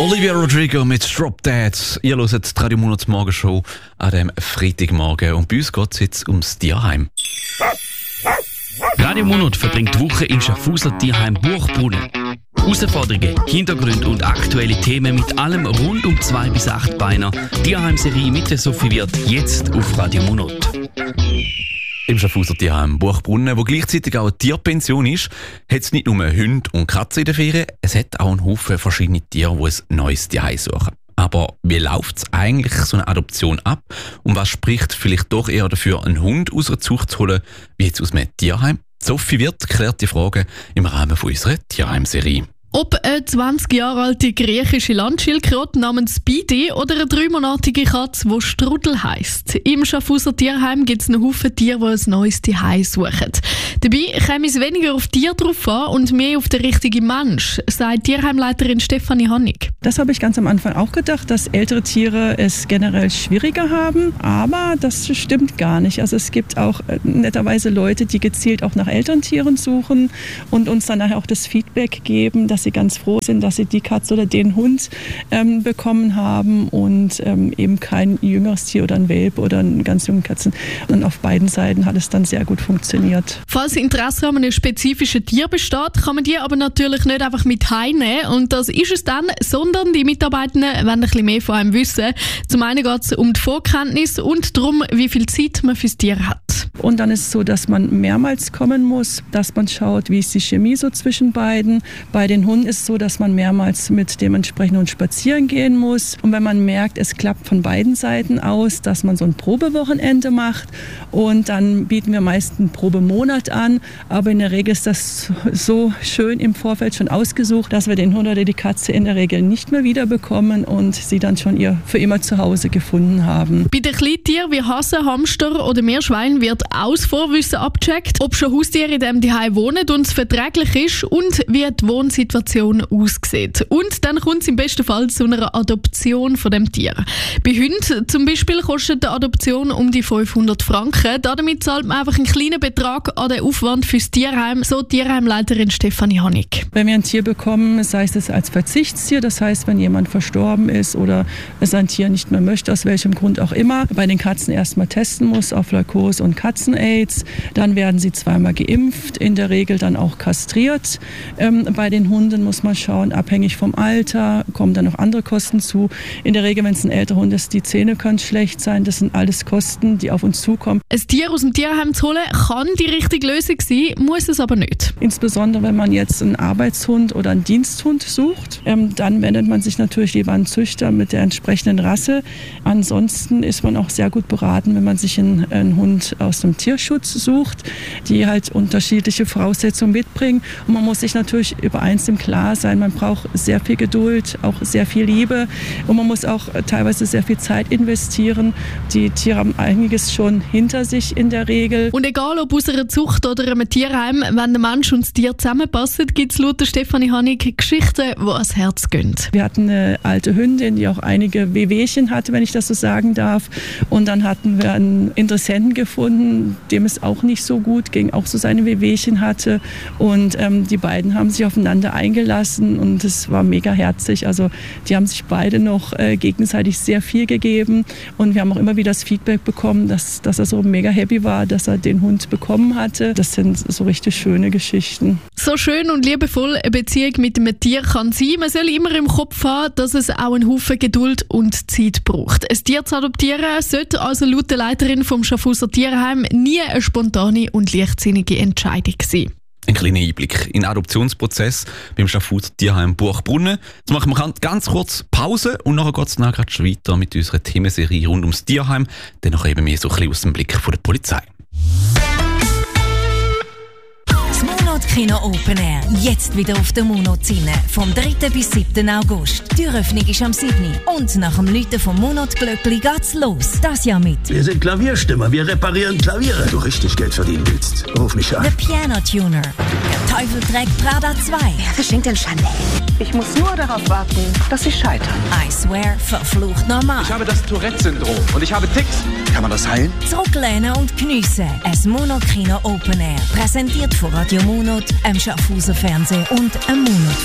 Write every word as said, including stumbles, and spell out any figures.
Olivia Rodrigo mit Drop Dead. Ihr hört die Radio Monat Morgenshow an diesem Freitagmorgen. Und bei uns geht es jetzt ums Tierheim. Radio Monat verbringt die Woche im Schaffhauser Tierheim Buchbrunnen. Herausforderungen, Hintergründe und aktuelle Themen mit allem rund um zwei bis acht Beiner. Tierheim-Serie mit der Sophie Wirth jetzt auf Radio Monat. Im Schaffhauser Tierheim Buchbrunnen, wo gleichzeitig auch eine Tierpension ist, hat es nicht nur Hunde und Katzen in der Ferien, es hat auch einen Haufen verschiedene Tiere, die ein neues Tierheim suchen. Aber wie läuft es eigentlich so eine Adoption ab? Und was spricht vielleicht doch eher dafür, einen Hund aus einer Zucht zu holen, wie jetzt aus einem Tierheim? Sophie Wirth klärt die Fragen im Rahmen von unserer Tierheim-Serie. Ob eine zwanzig Jahre alte griechische Landschildkröte namens Speedy oder eine dreimonatige Katze, die Strudel heisst. Im Schaffhauser Tierheim gibt es einen Haufen Tiere, die ein neues Zuhause suchen. Dabei käme es weniger auf Tier drauf an und mehr auf den richtigen Mensch, sagt Tierheimleiterin Stefanie Hannig. Das habe ich ganz am Anfang auch gedacht, dass ältere Tiere es generell schwieriger haben, aber das stimmt gar nicht. Also es gibt auch netterweise Leute, die gezielt auch nach älteren Tieren suchen und uns dann nachher auch das Feedback geben, dass sie ganz froh sind, dass sie die Katze oder den Hund ähm, bekommen haben und ähm, eben kein jüngeres Tier oder ein Welpe oder einen ganz jungen Katzen. Und auf beiden Seiten hat es dann sehr gut funktioniert. Falls Interesse an einem spezifischen Tier besteht, kann man die aber natürlich nicht einfach mit heimnehmen. Und das ist es dann, sondern die Mitarbeitenden wollen ein bisschen mehr von einem wissen. Zum einen geht es um die Vorkenntnis und darum, wie viel Zeit man fürs Tier hat. Und dann ist es so, dass man mehrmals kommen muss, dass man schaut, wie ist die Chemie so zwischen beiden. Bei den Hunden ist es so, dass man mehrmals mit dem entsprechenden Hund spazieren gehen muss. Und wenn man merkt, es klappt von beiden Seiten aus, dass man so ein Probewochenende macht. Und dann bieten wir meist einen Probemonat an. Aber in der Regel ist das so schön im Vorfeld schon ausgesucht, dass wir den Hund oder die Katze in der Regel nicht mehr wiederbekommen und sie dann schon ihr für immer zu Hause gefunden haben. Bei den Kleintieren wie Hasen, Hamster oder Meerschwein wird auch das Vorwissen abgecheckt, ob schon Haustiere in diesem Zuhause wohnen und es verträglich ist und wie die Wohnsituation aussieht. Und dann kommt es im besten Fall zu einer Adoption von dem Tier. Bei Hunden zum Beispiel kostet die Adoption um die fünfhundert Franken. Damit zahlt man einfach einen kleinen Betrag an den Aufwand fürs Tierheim, so Tierheimleiterin Stefanie Hannig. Wenn wir ein Tier bekommen, sei es als Verzichtstier, das heißt, wenn jemand verstorben ist oder es ein Tier nicht mehr möchte, aus welchem Grund auch immer, bei den Katzen erstmal testen muss auf Leukose und Katzen-Aids, dann werden sie zweimal geimpft, in der Regel dann auch kastriert. Ähm, bei den Hunden muss man schauen, abhängig vom Alter, kommen dann noch andere Kosten zu. In der Regel, wenn es ein älterer Hund ist, die Zähne können schlecht sein. Das sind alles Kosten, die auf uns zukommen. Ein Tier aus dem Tierheim zu holen, kann die richtige Lösung sein, muss es aber nicht. Insbesondere, wenn man jetzt einen Arbeitshund oder einen Diensthund sucht, ähm, dann wendet man sich natürlich lieber an einen Züchter mit der entsprechenden Rasse. Ansonsten ist man auch sehr gut beraten, wenn man sich einen, einen Hund aus dem Tierschutz sucht, die halt unterschiedliche Voraussetzungen mitbringen. Und man muss sich natürlich über eins im Klaren sein, man braucht sehr viel Geduld, auch sehr viel Liebe und man muss auch teilweise sehr viel Zeit investieren. Die Tiere haben einiges schon hinter sich in der Regel. Und egal ob aus einer Zucht oder einem Tierheim, wenn der Mensch und das Tier zusammenpassen, gibt es laut Stefanie Hannig Geschichten, die ans Herz gehen. Wir hatten eine alte Hündin, die auch einige Wehwehchen hatte, wenn ich das so sagen darf. Und dann hatten wir einen Interessenten gefunden, dem es auch nicht so gut ging, auch so seine Wehwehchen hatte. Und ähm, die beiden haben sich aufeinander eingelassen und es war mega herzig. Also die haben sich beide noch äh, gegenseitig sehr viel gegeben. Und wir haben auch immer wieder das Feedback bekommen, dass, dass er so mega happy war, dass er den Hund bekommen hatte. Das sind so richtig schöne Geschichten. So schön und liebevoll eine Beziehung mit einem Tier kann sein. Man soll immer im Kopf haben, dass es auch einen Haufen Geduld und Zeit braucht. Ein Tier zu adoptieren sollte also laut der Leiterin vom Schaffhauser Tierheim nie eine spontane und leichtsinnige Entscheidung sein. Ein kleiner Einblick in den Adoptionsprozess beim Schaffhauser Tierheim Buchbrunnen. Jetzt machen wir ganz kurz Pause und nachher geht es nachher schon weiter mit unserer Themenserie rund ums Tierheim. Dann noch eben mehr so ein bisschen aus dem Blick von der Polizei. Kino Open Air. Jetzt wieder auf der Monat-Szene. Vom dritten bis siebten August. Die Eröffnung ist am siebten Und nach dem Läuten vom Monatglöckli geht's los. Das Jahr mit. Wir sind Klavierstimmer. Wir reparieren Klaviere. Du richtig Geld verdienen willst, ruf mich an. The Piano Tuner. Der Teufel trägt Prada zwei. Wer verschenkt denn Chanel? Ich muss nur darauf warten, dass sie scheitern. I Swear, verflucht normal. Ich habe das Tourette-Syndrom und ich habe Ticks. Kann man das heilen? Zurücklehnen und geniessen. Ein Monat-Kino Open Air. Präsentiert von Radio Monat, einem Schaffhauser Fernsehen und einem Monat